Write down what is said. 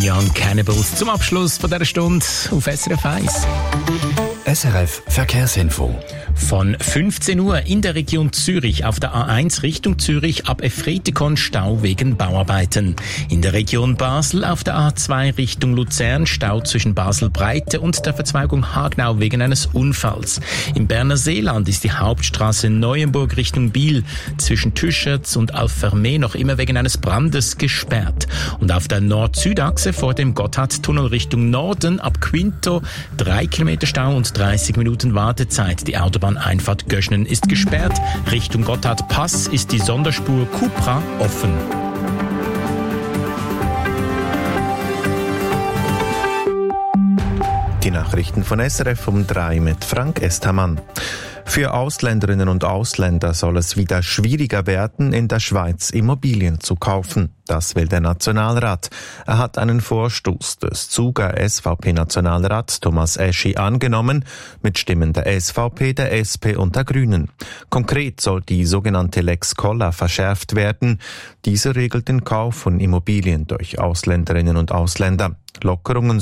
Young Cannibals zum Abschluss von dieser Stunde auf SRF 1. SRF Verkehrsinfo. Von 15 Uhr in der Region Zürich auf der A1 Richtung Zürich ab Efretikon Stau wegen Bauarbeiten. In der Region Basel auf der A2 Richtung Luzern Stau zwischen Basel-Breite und der Verzweigung Hagnau wegen eines Unfalls. Im Berner Seeland ist die Hauptstraße Neuenburg Richtung Biel zwischen Tüschertz und Alfermee noch immer wegen eines Brandes gesperrt. Und auf der Nord-Süd-Achse vor dem Gotthardtunnel Richtung Norden ab Quinto 3 Kilometer Stau und 30 Minuten Wartezeit. Die Autobahneinfahrt Göschnen ist gesperrt. Richtung Gotthardpass ist die Sonderspur Cupra offen. Die Nachrichten von SRF um 3 mit Frank Estamann. Für Ausländerinnen und Ausländer soll es wieder schwieriger werden, in der Schweiz Immobilien zu kaufen. Das will der Nationalrat. Er hat einen Vorstoß des Zuger SVP-Nationalrat Thomas Eschi angenommen, mit Stimmen der SVP, der SP und der Grünen. Konkret soll die sogenannte Lex Koller verschärft werden. Diese regelt den Kauf von Immobilien durch Ausländerinnen und Ausländer. Lockerungen